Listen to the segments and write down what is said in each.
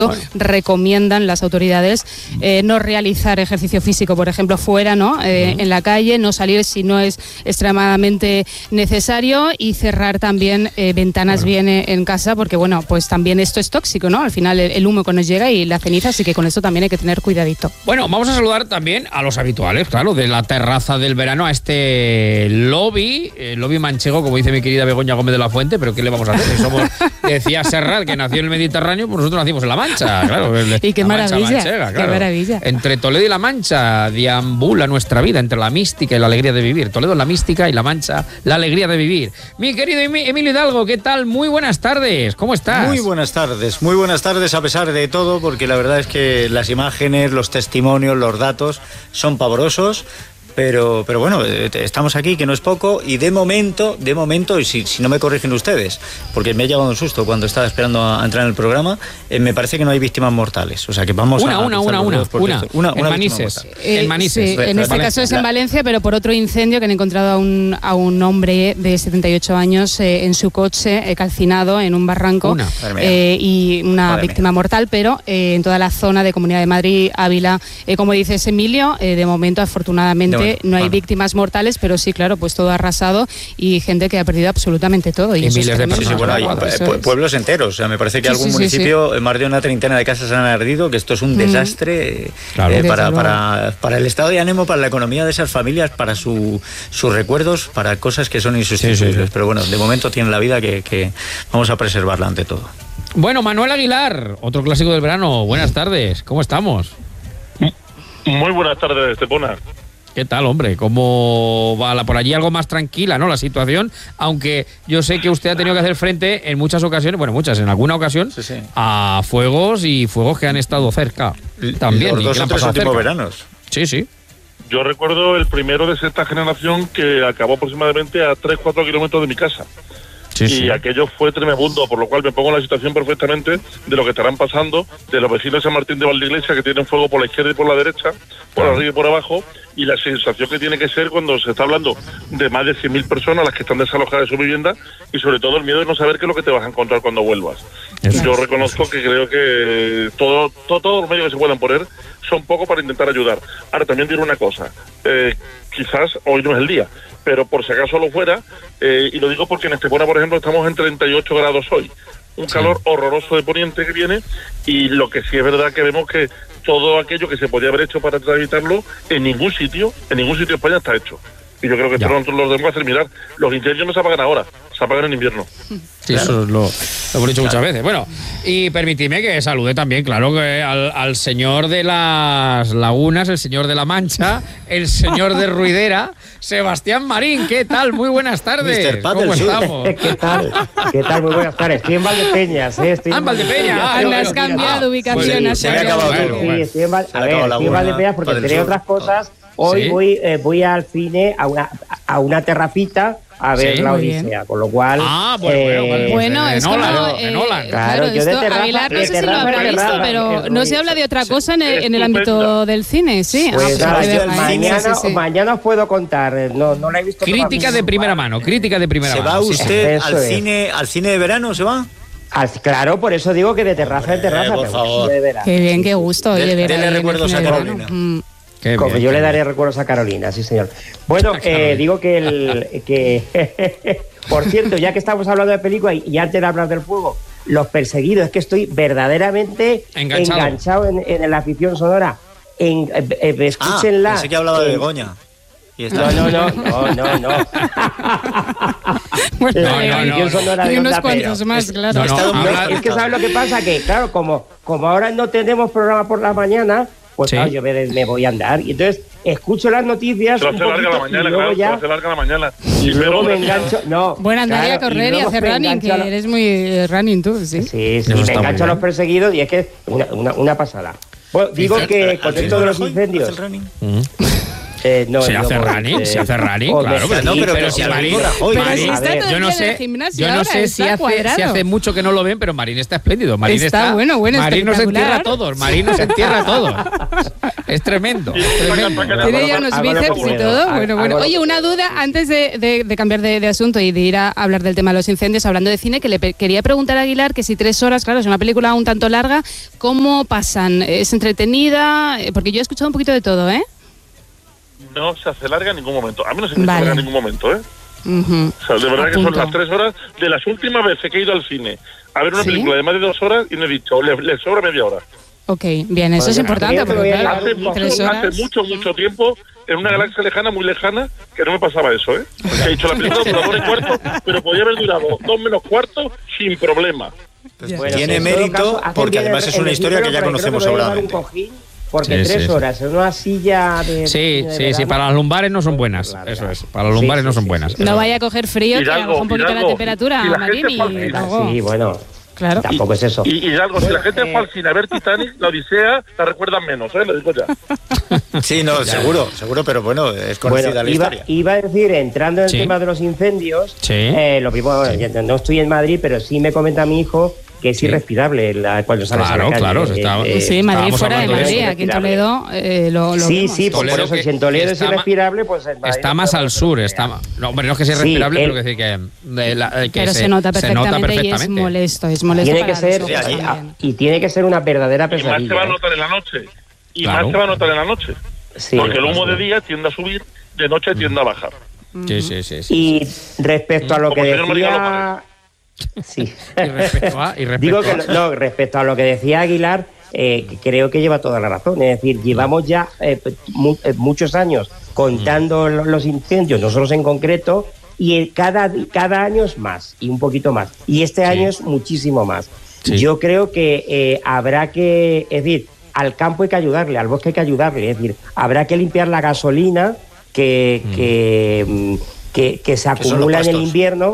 recomiendan las autoridades no realizar ejercicio físico, por ejemplo, fuera, ¿no? En la calle, no salir si no es extremadamente necesario y cerrar también ventanas bien en casa, porque bueno, pues también esto es tóxico, ¿no? Al final el humo que nos llega y la ceniza, así que con esto también hay que tener cuidadito. Bueno, vamos a saludar también a los habituales, claro, de la terraza del verano, a este lobby, lobby manchego, como dice mi querida Begoña Gómez de la Fuente, pero ¿qué le vamos a hacer? Somos, decía Serrat, que nació en el Mediterráneo, pues nosotros nacimos en La Mancha, claro. Y qué maravilla, manchega, claro. Qué maravilla. Entre Toledo y La Mancha deambula nuestra vida, entre la mística y la alegría de vivir. Toledo, la mística, y La Mancha, la alegría de vivir. Mi querido Emilio Hidalgo, ¿qué tal? Muy buenas tardes, ¿cómo estás? Muy buenas tardes a pesar de todo, porque la verdad es que las imágenes, los testimonios, los datos son pavorosos. Pero bueno, estamos aquí, que no es poco, y de momento, y si no me corrigen ustedes, porque me ha llegado un susto cuando estaba esperando a entrar en el programa, me parece que no hay víctimas mortales. O sea que vamos una en Manises. En Manises. Sí, en este caso es en Valencia, pero por otro incendio que han encontrado a un hombre de 78 años en su coche, calcinado en un barranco, y una víctima mortal, pero en toda la zona de Comunidad de Madrid, Ávila, como dices, Emilio, de momento, afortunadamente, no hay víctimas mortales, pero sí, claro, pues todo arrasado y gente que ha perdido absolutamente todo. Y miles de personas. Bueno, hay pueblos enteros. O sea, me parece que algún municipio, más de una treintena de casas han ardido, que esto es un desastre para el estado de ánimo, para la economía de esas familias, para sus recuerdos, para cosas que son insustituibles. Pero bueno, de momento tienen la vida que vamos a preservarla ante todo. Bueno, Manuel Aguilar, otro clásico del verano. Buenas tardes, ¿cómo estamos? Muy buenas tardes, Estepona. ¿Qué tal, hombre? ¿Cómo va por allí? Algo más tranquila, ¿no? La situación, aunque yo sé que usted ha tenido que hacer frente en muchas ocasiones, en alguna ocasión, a fuegos que han estado cerca. También. Los 2 o 3 últimos veranos. Sí. Yo recuerdo el primero de sexta generación que acabó aproximadamente a 3-4 kilómetros de mi casa. Y aquello fue tremendo, por lo cual me pongo en la situación perfectamente de lo que estarán pasando, de los vecinos de San Martín de Valdeiglesia, que tienen fuego por la izquierda y por la derecha, por arriba y por abajo, y la sensación que tiene que ser cuando se está hablando de más de 100.000 personas las que están desalojadas de su vivienda, y sobre todo el miedo de no saber qué es lo que te vas a encontrar cuando vuelvas. Yo reconozco que creo que todos los medios que se puedan poner son poco para intentar ayudar. Ahora, también diré una cosa, quizás hoy no es el día, pero por si acaso lo fuera, y lo digo porque en Estepona, por ejemplo, estamos en 38 grados hoy, un calor horroroso de poniente que viene, y lo que sí es verdad que vemos que todo aquello que se podía haber hecho para evitarlo, en ningún sitio de España está hecho. Y yo creo que pronto los debemos hacer mirar. Los incendios no se apagan ahora, se apagan en invierno. Sí, claro. Eso lo hemos dicho muchas veces. Bueno, y permitidme que salude también, claro, que al señor de las Lagunas, el señor de La Mancha, el señor de Ruidera, Sebastián Marín. ¿Qué tal? Muy buenas tardes. ¿Cómo estamos? ¿Qué tal? Muy buenas tardes. Estoy en Valdepeñas, en Valdepeñas. Has cambiado ubicación. Se había acabado todo. Sí, estoy en Valdepeñas porque tenía otras cosas. Hoy voy al cine a una terracita a ver la Odisea, con lo cual... bueno, es Nolan. Claro, yo de terraza... Aguilar, no sé si lo habrá visto, pero no se habla de otra cosa en el ámbito del cine, sí. Pues mañana os puedo contar, no la he visto. Crítica de primera mano. ¿Se va usted al cine de verano, se va? Claro, por eso digo que de terraza, por favor. Qué bien, qué gusto. Dele recuerdos a Carolina. Como yo le daré recuerdos a Carolina, sí señor. Bueno, digo que por cierto, ya que estamos hablando de película y antes de hablar del fuego, Los Perseguidos, es que estoy verdaderamente enganchado en la afición sonora. Escúchenla. Pensé que hablaba de Begoña. No. Hay unos cuantos más, claro. Es que ¿sabes lo que pasa? Que claro, como ahora no tenemos programa por la mañana, pues claro, yo me voy a andar. Y entonces escucho las noticias. Se hace larga la mañana, claro. Se hace larga la mañana. Y luego me engancho. Bueno, andaría a correr y hacer running, que eres muy running tú, ¿sí? Sí, me engancho a Los Perseguidos y es que una pasada. Bueno, digo que con esto de los incendios. No, se hace running, claro. Pero si Marín, yo no sé si hace mucho que no lo ven, pero Marín está espléndido. Marín está bueno, Marín nos entierra a todos. Marín nos entierra a todos. Es tremendo. Tiene ya unos bíceps y todo. Bueno. Oye, una duda antes de cambiar de asunto y de ir a hablar del tema de los incendios, hablando de cine, que le quería preguntar a Aguilar que si 3 horas, claro, es una película un tanto larga, ¿cómo pasan? ¿Es entretenida? Porque yo he escuchado un poquito de todo, ¿eh? No se hace larga en ningún momento. A mí no se me hace larga en ningún momento, ¿eh? O sea, de verdad que son las 3 horas de las últimas veces que he ido al cine a ver una película de más de 2 horas y me he dicho, le sobra media hora. Ok, bien, eso es importante. Porque, claro, hace mucho tiempo, en una galaxia lejana, muy lejana, que no me pasaba eso, ¿eh? He dicho, la película dura 2 horas y cuarto, pero podía haber durado 2 menos cuarto sin problema. Pues tiene mérito, porque además es una historia que ya conocemos sobradamente. Porque 3 horas en una silla de... Sí, para las lumbares no son buenas. Eso es, para las lumbares no son buenas. No vaya a coger frío, que baja un poquito la temperatura, Marín, y luego... Sí, bueno... Claro. Tampoco es eso. Y algo, si la gente fue al cine a ver Titanic, la Odisea la recuerdan menos, lo digo ya. Sí, no, seguro, pero bueno, es conocida la historia. Iba a decir, entrando en el tema de los incendios, lo primero, no estoy en Madrid, pero sí me comenta mi hijo que es irrespirable cuando sales a la calle. Claro. Sí, Madrid fuera de Madrid, aquí en Toledo lo Sí, por eso, si en Toledo es irrespirable, pues en Madrid está más al sur, no, hombre, no es que sea irrespirable, pero que decir que pero se nota perfectamente y es molesto tiene que ser, y tiene que ser una verdadera pesadilla. Y más se va a notar en la noche. Sí, porque el humo de día tiende a subir, de noche tiende a bajar. Sí. Y respecto a lo que decía... Sí. Respecto a lo que decía Aguilar, creo que lleva toda la razón. Es decir, llevamos ya muchos años contando los incendios, nosotros en concreto, y cada año es más, y un poquito más. Y este año es muchísimo más. Sí. Yo creo que habrá que, es decir, al campo hay que ayudarle, al bosque hay que ayudarle. Es decir, habrá que limpiar la que se acumula en el invierno,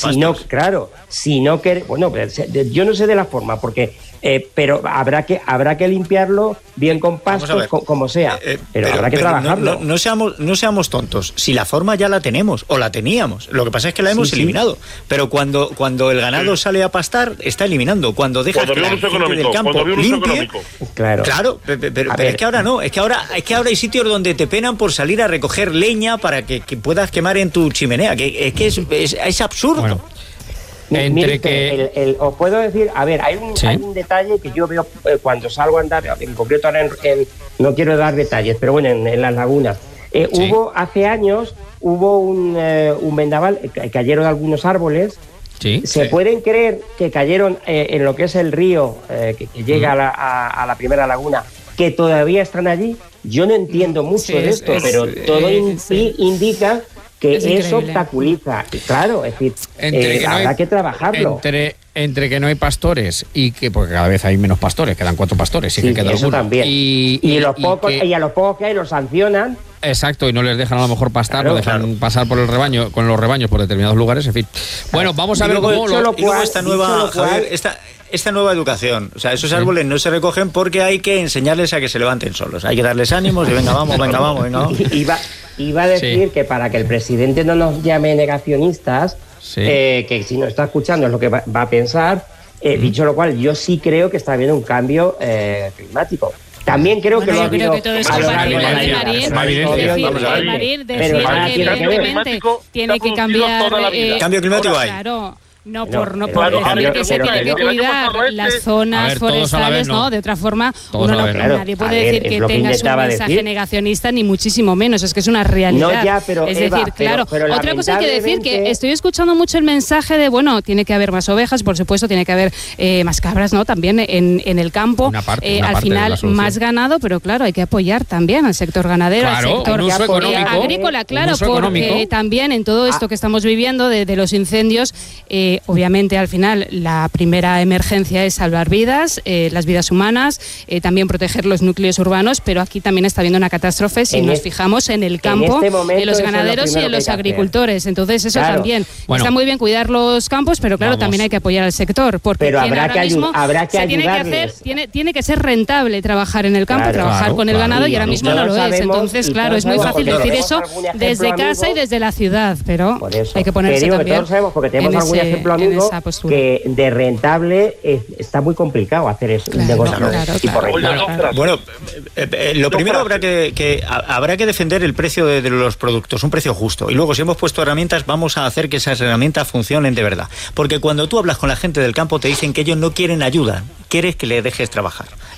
yo no sé de la forma, porque pero habrá que limpiarlo bien con pastos, como sea, pero habrá que trabajarlo. No seamos tontos. Si la forma ya la tenemos o la teníamos, lo que pasa es que la hemos eliminado. Pero cuando el ganado sale a pastar, está eliminando. Cuando deja que la gente del campo limpie, claro, pero es que ahora no. Es que ahora hay sitios donde te penan por salir a recoger leña para que puedas quemar en tu chimenea. Que es absurdo. Bueno. Os puedo decir, a ver, hay un detalle que yo veo cuando salgo a andar, en concreto ahora no quiero dar detalles, pero bueno, en las lagunas. Hace años hubo un vendaval, cayeron algunos árboles. ¿Se pueden creer que cayeron en lo que es el río que llega a la primera laguna, que todavía están allí? Yo no entiendo mucho de esto, pero todo indica que eso obstaculiza. Claro, es decir, habrá que trabajarlo. Entre que no hay pastores y que, porque cada vez hay menos pastores, quedan 4 pastores, y que queda eso alguno. También. Y a los pocos que hay los sancionan. Exacto, y no les dejan a lo mejor pastar, no dejan pasar por el rebaño, con los rebaños por determinados lugares, en fin. Bueno, vamos a ver cómo esta nueva educación, o sea, esos árboles no se recogen porque hay que enseñarles a que se levanten solos, hay que darles ánimos y venga vamos. Iba a decir que para que el presidente no nos llame negacionistas, que si nos está escuchando es lo que va a pensar, dicho lo cual, yo sí creo que está habiendo un cambio climático. También creo que lo ha habido. Yo creo que todo es compatible, Marín, decir que evidentemente tiene que cambiar. Cambio climático hay. Claro. No por decir que se tiene que cuidar las zonas forestales, ¿no? De otra forma, nadie puede decir que tengas un mensaje negacionista, ni muchísimo menos. Es que es una realidad. Es decir, claro. Otra cosa hay que decir, que estoy escuchando mucho el mensaje de, bueno, tiene que haber más ovejas, por supuesto, tiene que haber más cabras, ¿no? También en el campo. Al final, más ganado, pero claro, hay que apoyar también al sector ganadero, al sector agrícola, claro, porque también en todo esto que estamos viviendo de los incendios, obviamente al final la primera emergencia es salvar vidas, las vidas humanas, también proteger los núcleos urbanos, pero aquí también está habiendo una catástrofe si nos fijamos en el campo, en los ganaderos y en los agricultores. Entonces eso también. Está muy bien cuidar los campos, pero claro, también hay que apoyar al sector, porque pero habrá que ayudarles. Tiene que ser rentable trabajar en el campo, trabajar con el ganado, y ahora mismo no lo es. Entonces, claro, es muy fácil decir eso desde casa y desde la ciudad, pero hay que ponerse también todos sabemos, porque tenemos algún ejemplo amigo que de rentable está muy complicado hacer eso. Bueno, lo primero habrá que defender el precio de los productos, un precio justo, y luego si hemos puesto herramientas vamos a hacer que esas herramientas funcionen de verdad, porque cuando tú hablas con la gente del campo te dicen que ellos no quieren ayuda, quieres que le dejes trabajar.